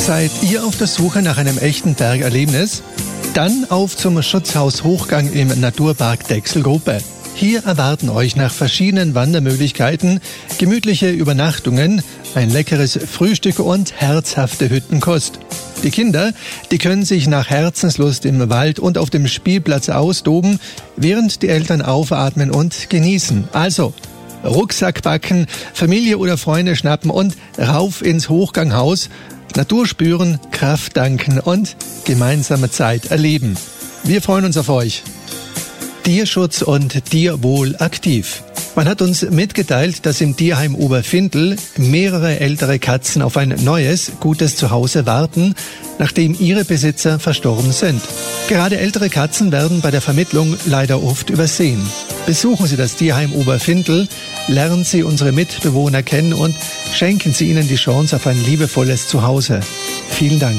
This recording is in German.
Seid ihr auf der Suche nach einem echten Bergerlebnis? Dann auf zum Schutzhaus Hochgang im Naturpark Dechselgruppe. Hier erwarten euch nach verschiedenen Wandermöglichkeiten gemütliche Übernachtungen, ein leckeres Frühstück und herzhafte Hüttenkost. Die Kinder, die können sich nach Herzenslust im Wald und auf dem Spielplatz austoben, während die Eltern aufatmen und genießen. Also Rucksack packen, Familie oder Freunde schnappen und rauf ins Hochganghaus. Natur spüren, Kraft danken und gemeinsame Zeit erleben. Wir freuen uns auf euch. Tierschutz und Tierwohl aktiv. Man hat uns mitgeteilt, dass im Tierheim Oberfindl mehrere ältere Katzen auf ein neues, gutes Zuhause warten, nachdem ihre Besitzer verstorben sind. Gerade ältere Katzen werden bei der Vermittlung leider oft übersehen. Besuchen Sie das Tierheim Oberfindl, lernen Sie unsere Mitbewohner kennen und schenken Sie ihnen die Chance auf ein liebevolles Zuhause. Vielen Dank.